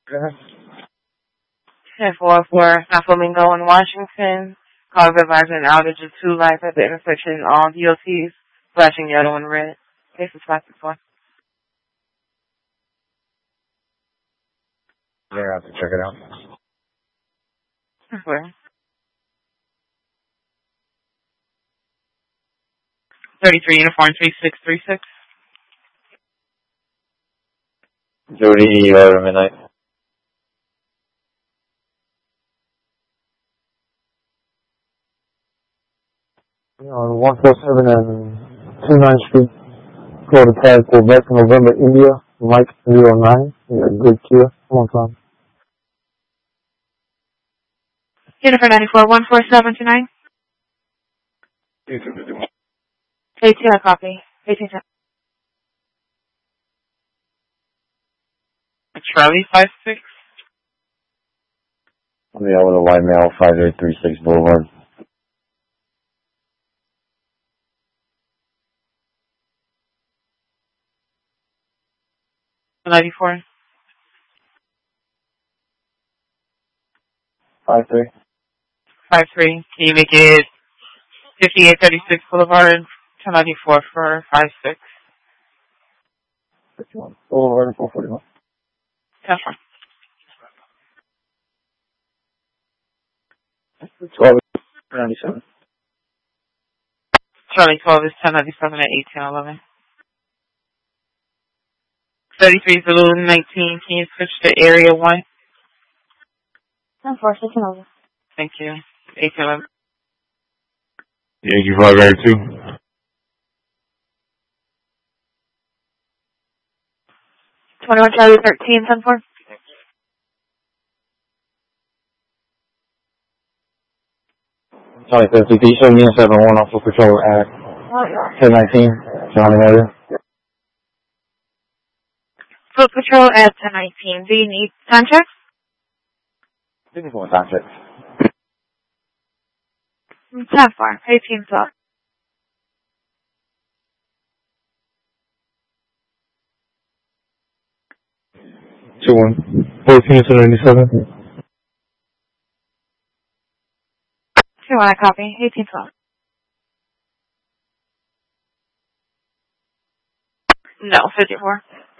1044 South Flamingo in Washington. Call advising an outage of two lights at the intersection of all DOTs, flashing yellow and red. Case is 564. Yeah, I have to check it out. Where? 33 Uniform 3636. Duty midnight. 147 and 29th Street. Call the tag for back to November, India. Mike 09. Yeah, good Kia. Come on, Tom. Jennifer 94 147 tonight. 18 a copy. 18 cents. Charlie 56. Yeah, with a white male, 5836 Boulevard. $94. 53. 53. Can you make it 5836 Boulevard, 1094 for 56? 51. Boulevard, 441. 10-4. 12, 97. Charlie 12 is 1097 at 1811. 33 Zulu 19. Can you switch to area 1? 10-4, 16 Thank you. 1811. Yankee 5 area 2. 21 Charlie 13, 10-4. Charlie 50, can you show me a 71 off of patrol at 1019, Johnny area? Foot patrol at 1019. Do you need time checks? I think it's one time check. 10-4, 18-12. 14 to 97. 2-1, I copy. 18-12. No, 54.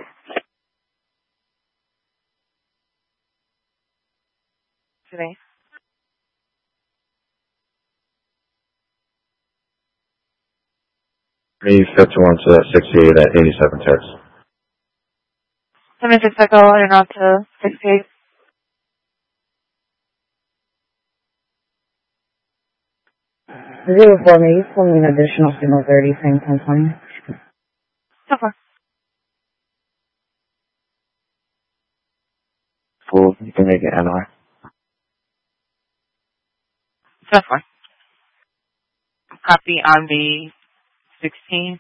Today. Me 51 to 68 at 87 text. 76 Echo, and on to 68. Zero for me, for me an additional signal 30, same 1020. 10-4. Full, you can make it NR. 10-4. Copy on the 16.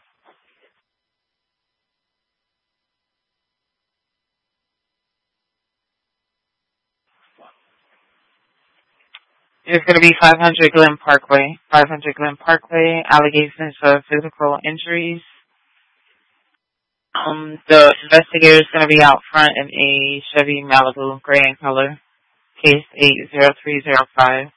It's going to be 500 Glen Parkway. 500 Glen Parkway, allegations of physical injuries. The investigator is going to be out front in a Chevy Malibu, gray in color. Case 80305.